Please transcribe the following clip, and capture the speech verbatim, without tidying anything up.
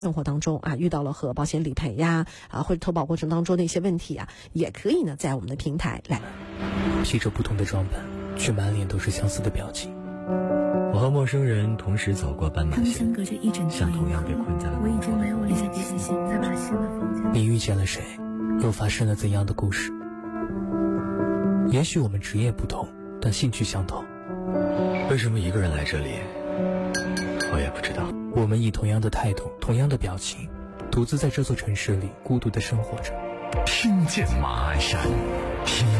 生活当中啊遇到了和保险理赔呀啊或者投保过程当中的一些问题啊，也可以呢在我们的平台来披着不同的装扮，却满脸都是相似的表情。 我和陌生人同时走过斑马线，像同样被困在了我一直没有理下决心，再把新的房间。 你遇见了谁？又发生了怎样的故事？也许我们职业不同，但兴趣相同。 为什么一个人来这里，我也不知道。 我们以同样的态度，同样的表情，独自在这座城市里孤独地生活着。 听见马鞍山，听